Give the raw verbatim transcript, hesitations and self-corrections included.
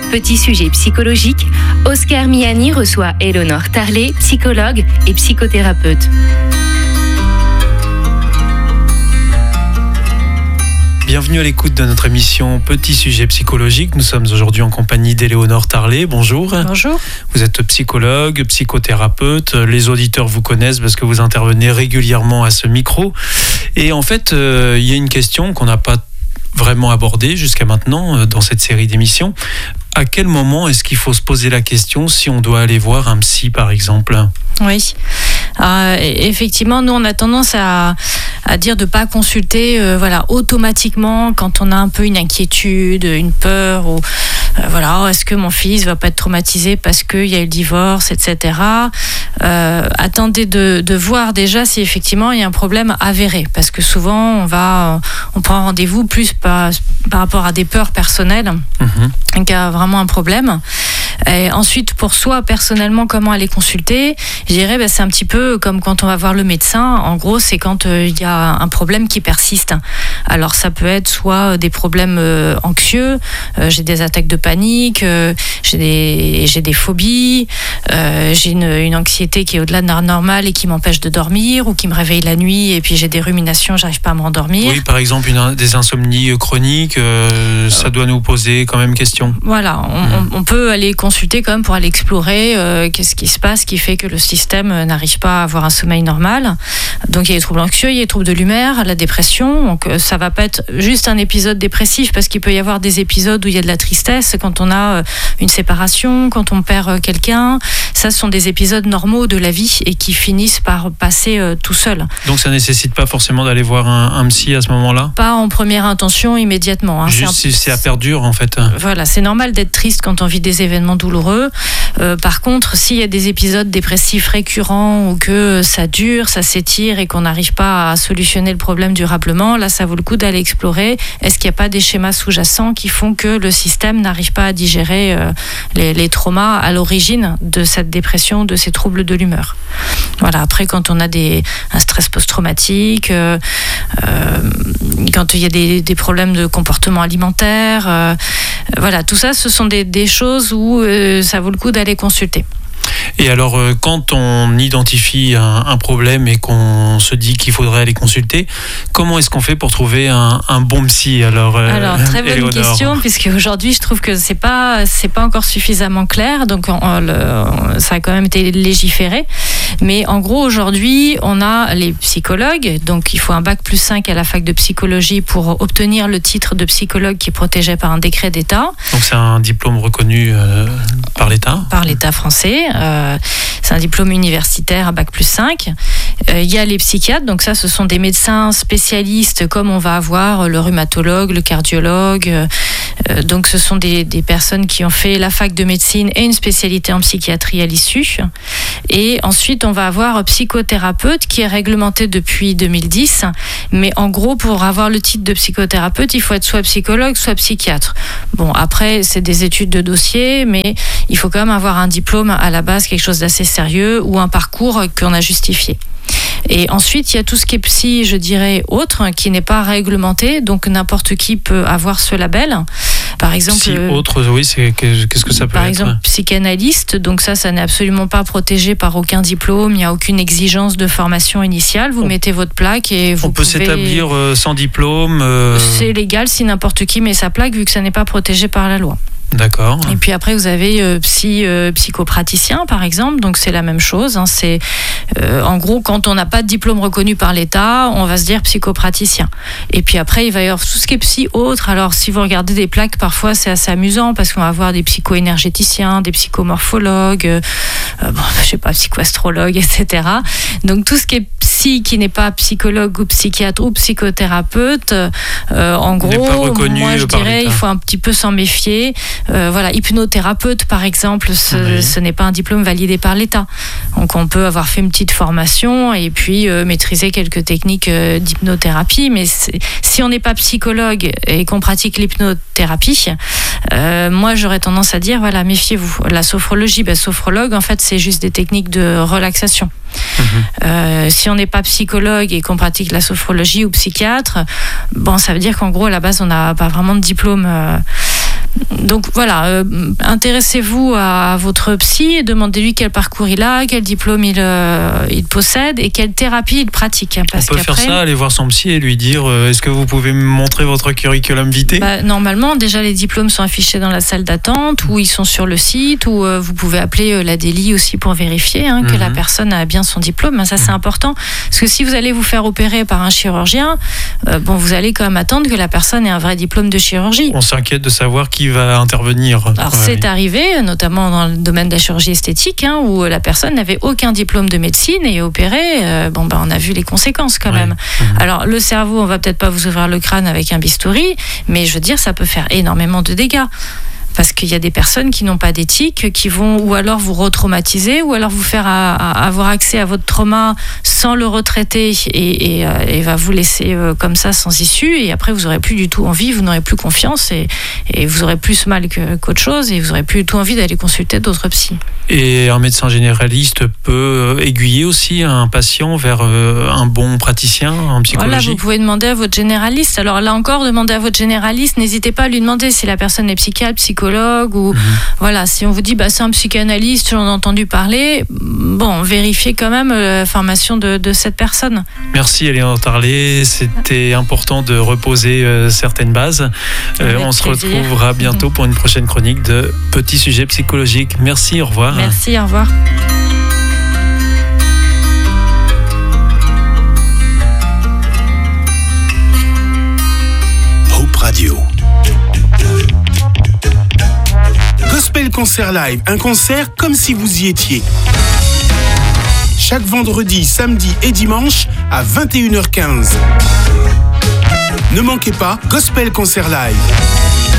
Petit sujet psychologique, Oscar Miani reçoit Éléonore Tarlet, psychologue et psychothérapeute. Bienvenue à l'écoute de notre émission Petit sujet psychologique. Nous sommes aujourd'hui en compagnie d'Éléonore Tarlet. Bonjour. Bonjour. Vous êtes psychologue, psychothérapeute. Les auditeurs vous connaissent parce que vous intervenez régulièrement à ce micro. Et en fait, euh, il y a une question qu'on n'a pas vraiment abordée jusqu'à maintenant euh, dans cette série d'émissions. À quel moment est-ce qu'il faut se poser la question si on doit aller voir un psy, par exemple ? Oui, euh, effectivement, nous on a tendance à, à dire de ne pas consulter euh, voilà, automatiquement quand on a un peu une inquiétude, une peur, ou euh, voilà, est-ce que mon fils va pas être traumatisé parce qu'il y a eu le divorce, et cetera. Euh, attendez de, de voir déjà si effectivement il y a un problème avéré, parce que souvent on va, on prend rendez-vous plus par, par rapport à des peurs personnelles, mmh. qu'à vraiment un problème. Et ensuite, pour soi, personnellement, comment aller consulter ? Je dirais, bah, c'est un petit peu comme quand on va voir le médecin. En gros, c'est quand il euh, y a un problème qui persiste. Alors, ça peut être soit des problèmes euh, anxieux, euh, j'ai des attaques de panique, euh, j'ai, des, j'ai des phobies, euh, j'ai une, une anxiété qui est au-delà de la normale et qui m'empêche de dormir, ou qui me réveille la nuit et puis j'ai des ruminations, j'arrive pas à me rendormir. Oui, par exemple, une, des insomnies chroniques, euh, ça doit nous poser quand même question. Voilà, on, mmh. on, on peut aller consulter quand même pour aller explorer euh, qu'est-ce qui se passe qui fait que le système euh, n'arrive pas à avoir un sommeil normal. Donc il y a les troubles anxieux, il y a les troubles de l'humeur, la dépression. Donc euh, ça va pas être juste un épisode dépressif, parce qu'il peut y avoir des épisodes où il y a de la tristesse quand on a euh, une séparation, quand on perd euh, quelqu'un. Ça, ce sont des épisodes normaux de la vie et qui finissent par passer euh, tout seul. Donc ça nécessite pas forcément d'aller voir un, un psy à ce moment-là ? Pas en première intention immédiatement. Hein. Juste c'est un... si ça perdure en fait. Voilà, c'est normal d'être triste quand on vit des événements douloureux. Euh, par contre, s'il y a des épisodes dépressifs récurrents ou que ça dure, ça s'étire et qu'on n'arrive pas à solutionner le problème durablement, là, ça vaut le coup d'aller explorer. Est-ce qu'il n'y a pas des schémas sous-jacents qui font que le système n'arrive pas à digérer euh, les, les traumas à l'origine de cette dépression, de ces troubles de l'humeur. Voilà. Après, quand on a des, un stress post-traumatique, euh, euh, quand il y a des, des problèmes de comportement alimentaire, euh, voilà, tout ça, ce sont des, des choses où euh, ça vaut le coup d'aller consulter. Et alors, euh, quand on identifie un, un problème et qu'on se dit qu'il faudrait aller consulter, comment est-ce qu'on fait pour trouver un, un bon psy ? Alors, euh, alors très bonne Éléonore. Question, puisque aujourd'hui, je trouve que c'est pas c'est pas encore suffisamment clair. Donc, on, on, le, ça a quand même été légiféré. Mais en gros, aujourd'hui, on a les psychologues. Donc, il faut un bac plus cinq à la fac de psychologie pour obtenir le titre de psychologue qui est protégé par un décret d'État. Donc, c'est un diplôme reconnu euh, par l'État ? Par l'État français. Euh, c'est un diplôme universitaire à bac plus cinq. Euh, il y a les psychiatres, donc ça, ce sont des médecins spécialistes, comme on va avoir le rhumatologue, le cardiologue. Euh, donc, ce sont des, des personnes qui ont fait la fac de médecine et une spécialité en psychiatrie à l'issue. Et ensuite, on va avoir psychothérapeute qui est réglementé depuis deux mille dix. Mais en gros, pour avoir le titre de psychothérapeute, il faut être soit psychologue, soit psychiatre. Bon, après, c'est des études de dossier, mais il faut quand même avoir un diplôme à la base, quelque chose d'assez sérieux, ou un parcours qu'on a justifié. Et ensuite, il y a tout ce qui est psy, je dirais, autre, qui n'est pas réglementé, donc n'importe qui peut avoir ce label. Par exemple, psy autre, oui, c'est, qu'est-ce que ça peut par être ? Par exemple, psychanalyste, donc ça, ça n'est absolument pas protégé par aucun diplôme, il n'y a aucune exigence de formation initiale, vous on, mettez votre plaque et vous On peut pouvez... s'établir euh, sans diplôme euh... C'est légal si n'importe qui met sa plaque, vu que ça n'est pas protégé par la loi. D'accord. Et puis après, vous avez euh, psy, euh, psychopraticien, par exemple. Donc, c'est la même chose. Hein. C'est, euh, en gros, quand on n'a pas de diplôme reconnu par l'État, on va se dire psychopraticien. Et puis après, il va y avoir tout ce qui est psy autre. Alors, si vous regardez des plaques, parfois, c'est assez amusant parce qu'on va avoir des psycho-énergéticiens, des psychomorphologues, euh, bon, je sais pas, psychoastrologues, et cetera. Donc, tout ce qui est psy qui n'est pas psychologue ou psychiatre ou psychothérapeute, euh, en gros, moi, je dirais, il faut un petit peu s'en méfier. Euh, voilà, hypnothérapeute par exemple, ce, oui. ce n'est pas un diplôme validé par l'État. Donc on peut avoir fait une petite formation et puis euh, maîtriser quelques techniques euh, d'hypnothérapie, mais si on n'est pas psychologue et qu'on pratique l'hypnothérapie, euh, moi j'aurais tendance à dire voilà, méfiez-vous. La sophrologie, ben, sophrologue en fait c'est juste des techniques de relaxation. Mmh. Euh, si on n'est pas psychologue et qu'on pratique la sophrologie ou psychiatre, bon, ça veut dire qu'en gros à la base on n'a pas vraiment de diplôme. Euh, Donc voilà, euh, intéressez-vous à, à votre psy, demandez-lui quel parcours il a, quel diplôme il, euh, il possède et quelle thérapie il pratique. Parce On peut qu'après, faire ça, aller voir son psy et lui dire euh, est-ce que vous pouvez me montrer votre curriculum vitae? bah, normalement, déjà les diplômes sont affichés dans la salle d'attente ou ils sont sur le site ou euh, vous pouvez appeler euh, la D E L I aussi pour vérifier hein, que mmh. la personne a bien son diplôme. Ça, c'est mmh. important. Parce que si vous allez vous faire opérer par un chirurgien, euh, bon, vous allez quand même attendre que la personne ait un vrai diplôme de chirurgie. On s'inquiète de savoir qui va intervenir. Alors, ouais, c'est oui. arrivé, notamment dans le domaine de la chirurgie esthétique, hein, où la personne n'avait aucun diplôme de médecine et opéré. Euh, bon, ben, on a vu les conséquences quand ouais. même. Mmh. Alors, le cerveau, on va peut-être pas vous ouvrir le crâne avec un bistouri, mais je veux dire, ça peut faire énormément de dégâts. Parce qu'il y a des personnes qui n'ont pas d'éthique, qui vont ou alors vous retraumatiser, ou alors vous faire à, à avoir accès à votre trauma sans le retraiter et, et, et va vous laisser euh, comme ça sans issue. Et après, vous n'aurez plus du tout envie, vous n'aurez plus confiance et, et vous aurez plus mal que, qu'autre chose et vous n'aurez plus du tout envie d'aller consulter d'autres psys. Et un médecin généraliste peut aiguiller aussi un patient vers un bon praticien en psychologie. Voilà, vous pouvez demander à votre généraliste. Alors là encore, demandez à votre généraliste. N'hésitez pas à lui demander si la personne est psychiatre, psychologue ou mmh. voilà. Si on vous dit bah c'est un psychanalyste, j'en ai entendu parler. Bon, vérifiez quand même la formation de, de cette personne. Merci Éléonore Tarlet. C'était important de reposer euh, certaines bases. Euh, on se plaisir. retrouvera bientôt mmh. pour une prochaine chronique de Petits sujets psychologiques. Merci, au revoir. Merci, au revoir. Hope Radio. Gospel Concert Live, un concert comme si vous y étiez. Chaque vendredi, samedi et dimanche à vingt et une heures quinze. Ne manquez pas Gospel Concert Live.